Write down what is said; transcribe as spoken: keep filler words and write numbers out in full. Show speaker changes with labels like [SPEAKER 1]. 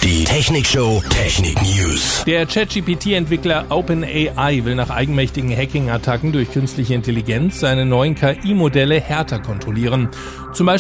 [SPEAKER 1] Die Technikshow Technik News.
[SPEAKER 2] Der ChatGPT-Entwickler OpenAI will nach eigenmächtigen Hacking-Attacken durch künstliche Intelligenz seine neuen K I-Modelle härter kontrollieren. Zum Beispiel